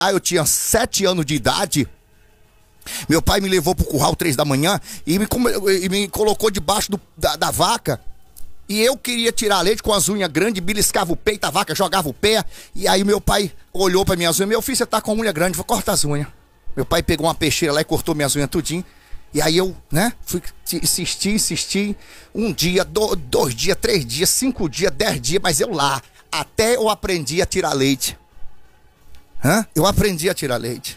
eu tinha 7 anos de idade. Meu pai me levou pro curral 3 da manhã e me colocou debaixo da vaca. E eu queria tirar leite com as unhas grandes, beliscava o peito, a vaca jogava o pé. E aí meu pai olhou pra minhas unhas: meu filho, você tá com a unha grande, vou cortar as unhas. Meu pai pegou uma peixeira lá e cortou minhas unhas tudinho. E aí eu, fui insistir. 1 dia, 2 dias, 3 dias, 5 dias, 10 dias, mas eu lá. Até eu aprendi a tirar leite. Eu aprendi a tirar leite.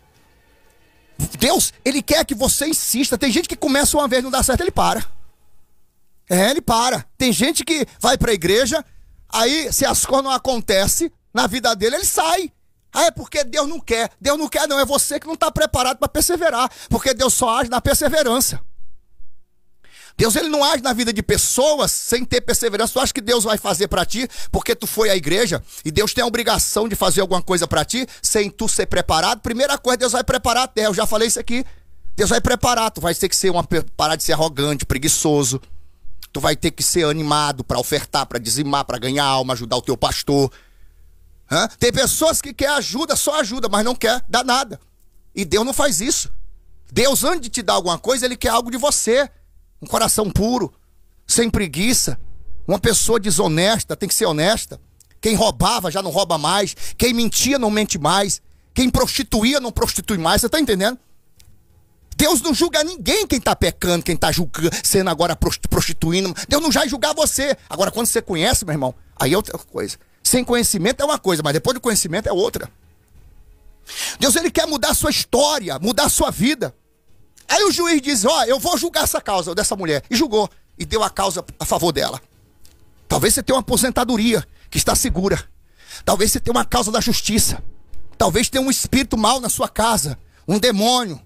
Deus, Ele quer que você insista. Tem gente que começa uma vez, não dá certo, ele para. Ele para. Tem gente que vai pra igreja, aí se as coisas não acontecem na vida dele, ele sai. É porque Deus não quer. Deus não quer não, é você que não está preparado para perseverar. Porque Deus só age na perseverança. Deus, Ele não age na vida de pessoas sem ter perseverança. Tu acha que Deus vai fazer para ti porque tu foi à igreja? E Deus tem a obrigação de fazer alguma coisa para ti sem tu ser preparado? Primeira coisa, Deus vai preparar a terra. Eu já falei isso aqui. Deus vai preparar. Tu vai ter que parar de ser arrogante, preguiçoso. Tu vai ter que ser animado para ofertar, para dizimar, para ganhar alma, ajudar o teu pastor. Tem pessoas que querem ajuda, só ajuda, mas não quer dar nada. E Deus não faz isso. Deus, antes de te dar alguma coisa, Ele quer algo de você. Um coração puro, sem preguiça. Uma pessoa desonesta tem que ser honesta. Quem roubava já não rouba mais. Quem mentia não mente mais. Quem prostituía não prostitui mais. Você está entendendo? Deus não julga ninguém quem está pecando, quem está julgando, sendo agora prostituindo. Deus não vai julgar você. Agora, quando você conhece, meu irmão, aí é outra coisa. Sem conhecimento é uma coisa, mas depois do conhecimento é outra. Deus, Ele quer mudar a sua história, mudar a sua vida. Aí o juiz diz: eu vou julgar essa causa dessa mulher. E julgou. E deu a causa a favor dela. Talvez você tenha uma aposentadoria que está segura. Talvez você tenha uma causa da justiça. Talvez tenha um espírito mau na sua casa. Um demônio.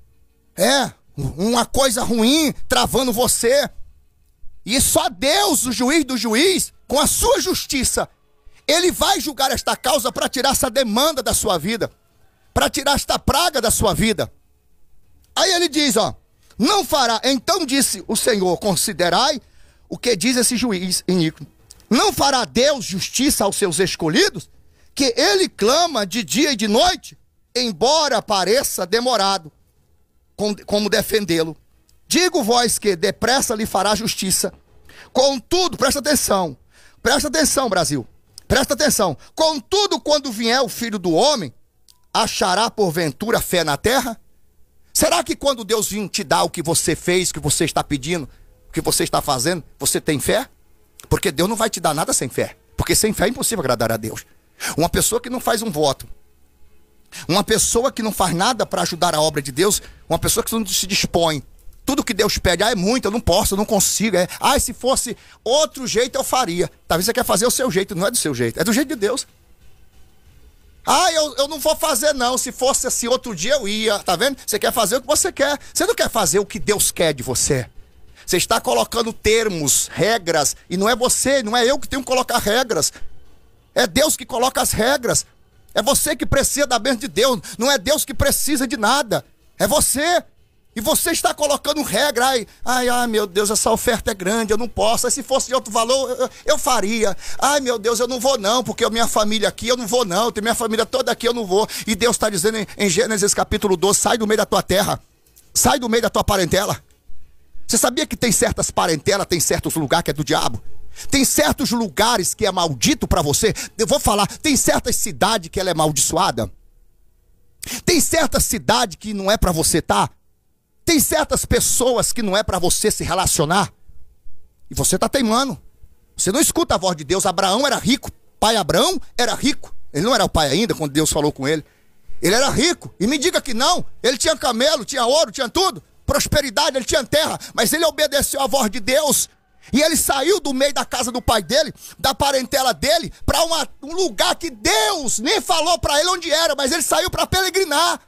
Uma coisa ruim travando você. E só Deus, o juiz do juiz, com a sua justiça, Ele vai julgar esta causa para tirar essa demanda da sua vida. Para tirar esta praga da sua vida. Aí ele diz, não fará. Então disse o Senhor: considerai o que diz esse juiz iníquo. Não fará Deus justiça aos seus escolhidos, que Ele clama de dia e de noite, embora pareça demorado, como defendê-lo. Digo vós que depressa lhe fará justiça. Contudo, presta atenção, Brasil, presta atenção. Contudo, quando vier o Filho do Homem, achará porventura fé na terra? Será que quando Deus vir te dar o que você fez, o que você está pedindo, o que você está fazendo, você tem fé? Porque Deus não vai te dar nada sem fé. Porque sem fé é impossível agradar a Deus. Uma pessoa que não faz um voto, uma pessoa que não faz nada para ajudar a obra de Deus, uma pessoa que não se dispõe, tudo que Deus pede, é muito, eu não posso, eu não consigo. Se fosse outro jeito eu faria. Talvez você quer fazer o seu jeito, não é do seu jeito, é do jeito de Deus. Eu não vou fazer não, se fosse assim outro dia eu ia, tá vendo? Você quer fazer o que você quer, você não quer fazer o que Deus quer de você. Você está colocando termos, regras, e não é você, não é eu que tenho que colocar regras. É Deus que coloca as regras. É você que precisa da bênção de Deus, não é Deus que precisa de nada, é você. E você está colocando regra. Meu Deus, essa oferta é grande, eu não posso. Se fosse de outro valor, eu faria. Meu Deus, eu não vou não, porque a minha família aqui, eu não vou não. Tem minha família toda aqui, eu não vou. E Deus está dizendo em Gênesis capítulo 12, sai do meio da tua terra. Sai do meio da tua parentela. Você sabia que tem certas parentelas, tem certos lugares que é do diabo? Tem certos lugares que é maldito para você. Eu vou falar, tem certas cidades que ela é amaldiçoada. Tem certa cidade que não é para você estar. Tem certas pessoas que não é para você se relacionar. E você está teimando. Você não escuta a voz de Deus. Abraão era rico. Pai Abraão era rico. Ele não era o pai ainda quando Deus falou com ele. Ele era rico. E me diga que não. Ele tinha camelo, tinha ouro, tinha tudo. Prosperidade, ele tinha terra. Mas ele obedeceu à voz de Deus. E ele saiu do meio da casa do pai dele, da parentela dele, para um lugar que Deus nem falou para ele onde era. Mas ele saiu para peregrinar.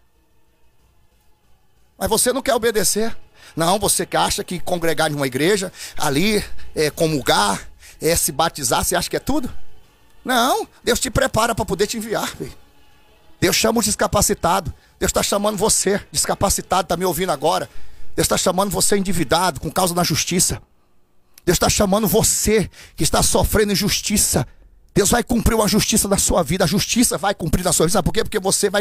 Mas você não quer obedecer. Não, você que acha que congregar em uma igreja, ali, comungar, se batizar, você acha que é tudo? Não, Deus te prepara para poder te enviar, filho. Deus chama o descapacitado. Deus está chamando você, descapacitado, está me ouvindo agora. Deus está chamando você endividado, com causa da justiça. Deus está chamando você, que está sofrendo injustiça. Deus vai cumprir a justiça da sua vida. A justiça vai cumprir da sua vida. Sabe por quê? Porque você vai